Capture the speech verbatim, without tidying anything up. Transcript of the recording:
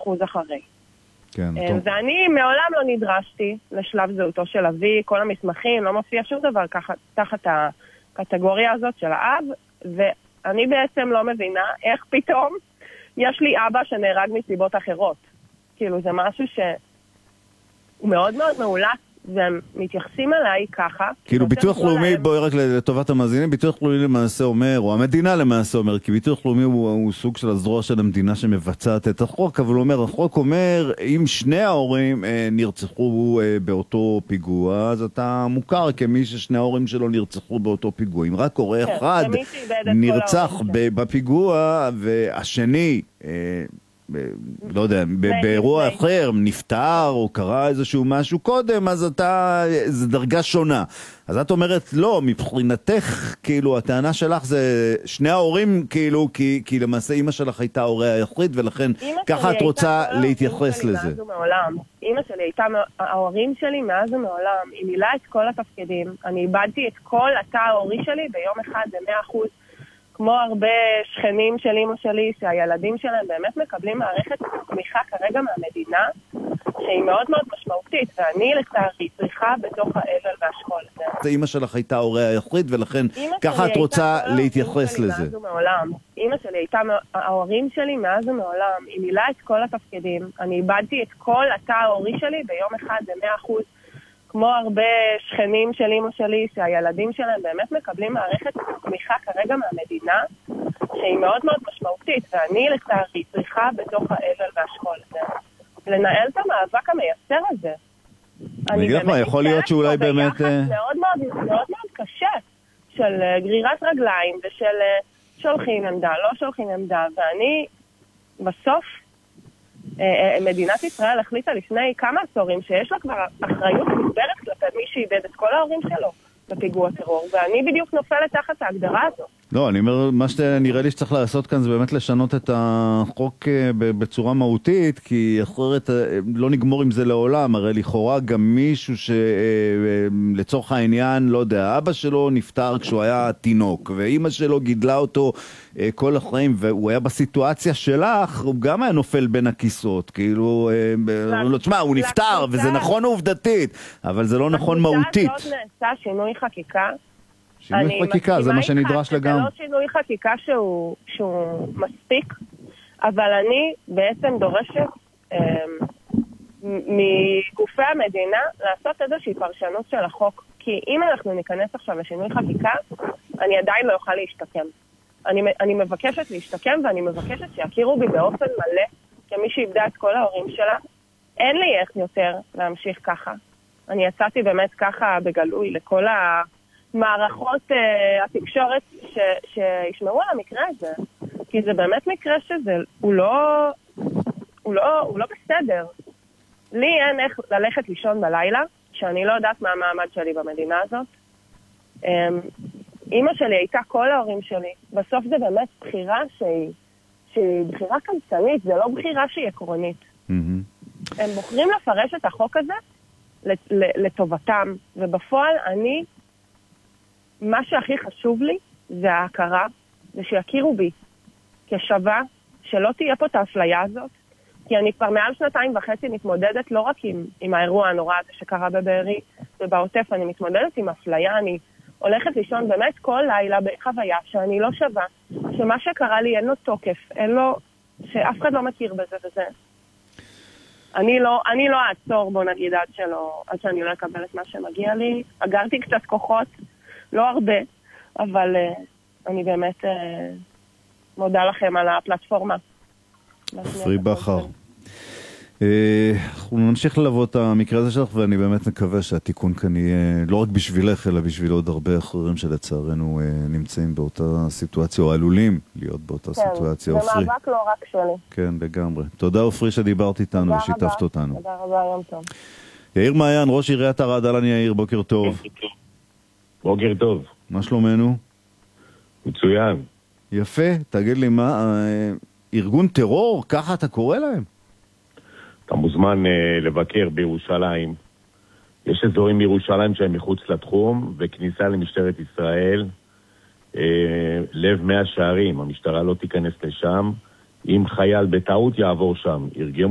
אחוז אחרי. כן, ואני מעולם לא נדרשתי לשלב זהותו של אבי, כל המסמכים, לא מופיע שום דבר תחת הקטגוריה הזאת של האב, ואני בעצם לא מבינה איך פתאום יש לי אבא שנהרג מסיבות אחרות. כאילו זה משהו שהוא מאוד מאוד מעולת, והם מתייחסים עליי ככה. כאילו ביטוח לאומי, בואי רק לטובת המאזינים, ביטוח לאומי למעשה אומר, או המדינה למעשה אומר, כי ביטוח לאומי הוא, הוא סוג של הזרוע של המדינה שמבצעת את החוק, אבל הוא אומר, החוק אומר, אם שני ההורים אה, נרצחו אה, באותו פיגוע, אז אתה מוכר כמי ששני ההורים שלו נרצחו באותו פיגוע. אם רק הורה כן, אחד נרצח בפיגוע, והשני... אה, לא יודע, באירוע אחר נפטר או קרה איזשהו משהו קודם, אז אתה, זה דרגה שונה. אז את אומרת, לא, מבחינתך, כאילו, הטענה שלך זה שני ההורים, כאילו, כי, כי למעשה אמא שלך הייתה הורי היחיד, ולכן ככה את רוצה להתייחס לזה. אמא שלי הייתה ההורים שלי מאז ומעולם. היא מילאה את כל התפקידים. אני איבדתי את כל התא ההורי שלי ביום אחד ב-מאה אחוז. כמו הרבה שכנים של אמא שלי, שהילדים שלהם באמת מקבלים מערכת תמיכה כרגע מהמדינה, שהיא מאוד מאוד משמעותית, ואני לצערי צריכה בתוך האבל והשכול הזה. אמא שלך הייתה הורי היחיד, ולכן ככה את רוצה להתייחס לזה. אמא שלי הייתה ההורים שלי מאז ומעולם. היא מילאה את כל התפקידים. אני איבדתי את כל התא ההורי שלי ביום אחד ב-מאה אחוז. כמו הרבה שכנים של אמא שלי, שהילדים שלהם באמת מקבלים מערכת תמיכה כרגע מהמדינה, שהיא מאוד מאוד משמעותית, ואני לצערי צריכה בתוך האבל והשכול הזה, לנהל את המאבק המייסר הזה. אני אגיד לך מה, יכול להיות שאולי באמת... מאוד מאוד, מאוד מאוד קשה, של גרירת רגליים, ושל שולחים עמדה, לא שולחים עמדה, ואני בסוף... מדינת ישראל החליטה לפני כמה עשורים שיש לה כבר אחריות מוגברת כלפי מי שאיבד את כל ההורים שלו בפיגוע טרור, ואני בדיוק נופלת תחת ההגדרה הזאת. לא, אני אומר, מה שנראה לי שצריך לעשות כאן זה באמת לשנות את החוק בצורה מהותית, כי אחרת לא נגמור עם זה לעולם. הרי לכאורה גם מישהו שלצורך העניין, לא יודע, אבא שלו נפטר כשהוא היה תינוק, ואמא שלו גידלה אותו כל החיים, והוא היה בסיטואציה שלך, הוא גם היה נופל בין הכיסות, כאילו, לא, תשמע, הוא נפטר, וזה נכון עובדתית, אבל זה לא נכון מהותית. הקבוצה הזאת נעשה שינוי חקיקה, שינוי חקיקה, זה מה שנדרש לגמרי. זה לא שינוי חקיקה שהוא, שהוא מספיק, אבל אני בעצם דורשת אה, מגופי המדינה לעשות איזושהי פרשנות של החוק, כי אם אנחנו ניכנס עכשיו לשינוי חקיקה, אני עדיין לא אוכל להשתקם. אני, אני מבקשת להשתקם, ואני מבקשת שיכירו בי באופן מלא, כמי שאיבדה את כל ההורים שלה. אין לי איך יותר להמשיך ככה. אני יצאתי באמת ככה בגלוי לכל ה... מערכות uh, התקשורת ש, שישמעו על המקרה הזה, כי זה באמת מקרה שזה, הוא לא, הוא לא, הוא לא בסדר. לי אין איך ללכת לישון בלילה, שאני לא יודעת מה המעמד שלי במדינה הזאת. Um, אמא שלי הייתה כל ההורים שלי. בסוף זה באמת בחירה שהיא, שהיא בחירה קמצנית, זה לא בחירה שהיא עקרונית. Mm-hmm. הם בוחרים לפרש את החוק הזה לטובתם, ובפועל אני... מה שהכי חשוב לי זה ההכרה, זה שיכירו בי כשווה, שלא תהיה פה את האפליה הזאת, כי אני כבר מעל שנתיים וחצי מתמודדת לא רק עם, עם האירוע הנורא הזה שקרה בבארי ובעוטף, אני מתמודדת עם אפליה, אני הולכת לישון באמת כל לילה בחוויה שאני לא שווה, שמה שקרה לי אין לו תוקף, אין לו, שאף אחד לא מכיר בזה וזה. אני לא, אני לא אעצור, בוא נגיד, עד שלא, עד שאני לא אקבל את מה שמגיע לי. אגרתי קצת כוחות, לא הרבה, אבל uh, אני באמת uh, מודה לכם על הפלטפורמה. עפרי בכר. אנחנו נמשיך ללוות את המקרה הזה שלך, ואני באמת מקווה שהתיקון כאן יהיה לא רק בשבילך, אלא בשביל עוד הרבה אחרים שלצערנו נמצאים באותה סיטואציה, או עלולים להיות באותה סיטואציה. כן, זה מאבק לא רק שלי. כן, לגמרי. תודה עפרי שדיברת איתנו ושיתפת אותנו. תודה רבה, יום טוב. יאיר מעיין, ראש עיריית ערד, אהלן יאיר, בוקר טוב. בוקר טוב. מה שלומנו? מצוין. יפה, תגיד לי מה, ארגון טרור, ככה אתה קורא להם? אתה מוזמן uh, לבקר בירושלים. יש אזורים בירושלים שהם מחוץ לתחום, וכניסה למשטרת ישראל, uh, לב מאה שערים, המשטרה לא תיכנס לשם. אם חייל בטעות יעבור שם, ירגמו